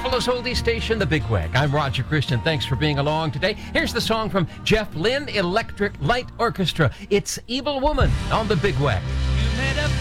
Buffalo's oldie station, The Big Wag. I'm Roger Christian. Thanks for being along today. Here's the song from Jeff Lynne Electric Light Orchestra. It's Evil Woman on The Big Wag. You made a